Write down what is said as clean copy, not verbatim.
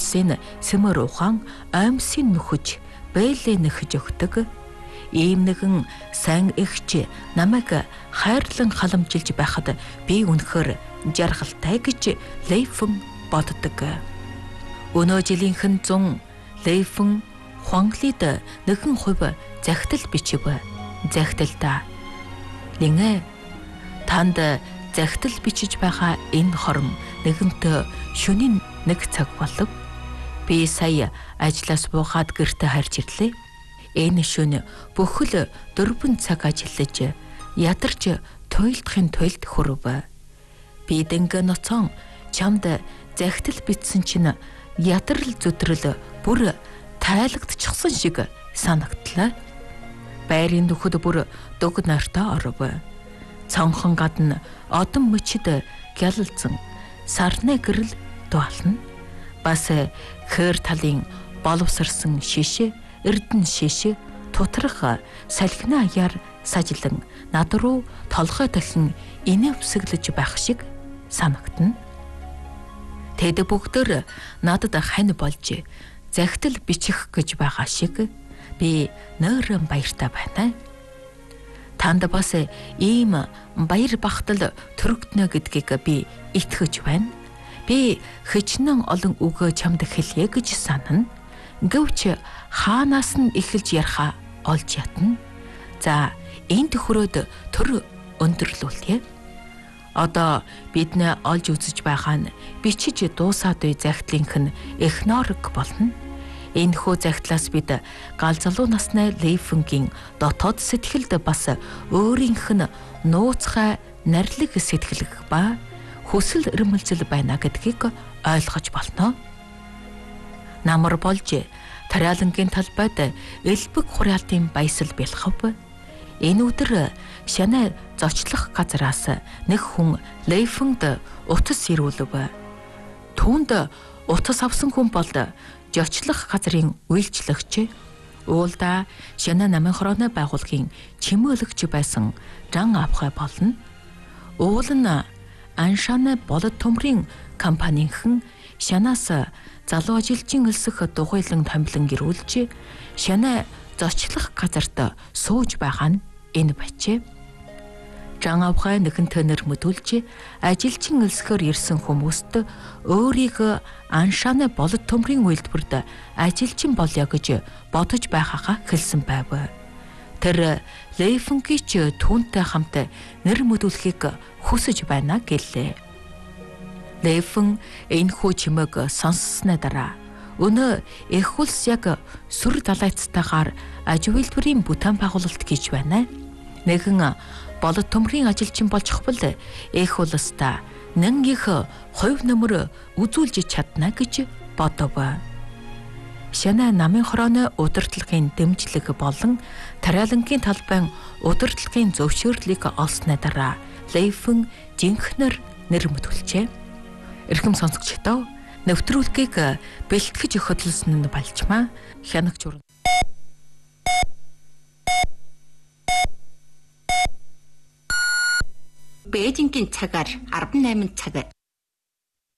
улсын Сэмэр ухаан аймсын нөхөж бэлээ нэхэж өгдөг. Ийм нэгэн сайн эгч намайг хайрлан халамжилж байхад би үнэхээр жаргалтай гэж Лэйфэн боддог. Өнөө жилийнхэн 100 Лэйфэн Хуанглид нэгэн хувь захидал бичив. Захидалда Лингэ танд захидал бичиж байгаа энэ хором нэгэнт шөнийн 1 цаг болов. Би сая ажлаас буухад гэртээ харж ирлээ. Энэ шөнө бүхэл 4 цаг ажиллаж ядарч туйлдахын тулд хүрв. Би дэнгэ ноцон чамд захидал бичсэн чинь ядрал зүдрэл бүр тайлагдчихсан шиг санагдлаа. Байрын нөхөд бүр дуг нартаа оров. Цонхон гадна одон мөчд гялалцсан сарны гэрэл дуална. Бас хэр талын боловсрсан шишээ, эрдэн шишээ тутрах салхины аяар сажлан над руу толгой дахин инэвсэглэж байх шиг санагдана. Тэд бүгдээр надад хань болж захидал бичих гэж байгаа шиг би нойрон баяртай байна. Танд бас ийм баяр бахтал төрөгднө гэдгийг би итгэж байна. Би хичнээн олон үг чамд хэлье гэж санана. Гэвч хаанаас нь эхэлж ярих олж ятна. За энд хөрөөд төр өндөрлүүлье. Одоо бид нэ олж үзэж байгаа нь бичиж дуусаад буй захидлынх нь эхнорог болно. Энэхүү захидлаас бид гал залуу насны Лэйфэнгийн дотоод сэтгэлд бас өөрийнх нь нууцхай нарилэг сэтгэлг ба хүсэл эрмэлзэл байна гэдгийг ойлгож болно. Намар болж тариалангийн талбайд элбэг хураалтын баясал бэлхав. Энэ өдөр шанаа зочлох газраас нэг хүн Лэйфэнд утас ирүүлв. Түүнд утас авсан хүн бол зочлох газрын үйлчлэгч. Уулда шанаа намын хорооны байгууллагын чимэөлөгч байсан Жан Авхай болно. Уул нь Аншаны болод төмрийн компанийнхэн шанаас залуу ажилчин өлсөх дугуйлан томилон ирүүлж шанаа зочлох газарт сууж байгаа нь энэ бачээ. Жан Авхай нэгэнтээ нэрмөдүүлж ажилчин өлсөхөр ирсэн хүмүүст өөрийгөө Аншаны болод төмрийн үйлдвэрт ажилчин болё гэж бодож байхаа хэлсэн байв. Тэр Лэйфэнгийн түүнтэй хамт нэрмөдүүлэхийг хүсэж байна гэлээ. Лэйфэн энэхүү чимээг сонссны дараа өнөө их улс яг сүр далайцтайгаар аж үйлдвэрийн бүтээн байгуулалт гэж байна. Нэгэн болод төмрийн ажилчин болчих бол их улстай нэн их хувь нэмэр үзүүлж чадна гэж бодов. Шанаа намын хорооны удирдлагын дэмжлэг болон тариалангийн талбайн удирдлагын зөвшөөрлийг олсны дараа Лэйфэн жинхнэр нэрмөдүүлжээ. Эрхэм сонсогчдоо нэвтрүүлгийг бэлтгэж хөтлсөн нь балчмаа хянагч уран. Бээжингийн цагаар 18 цаг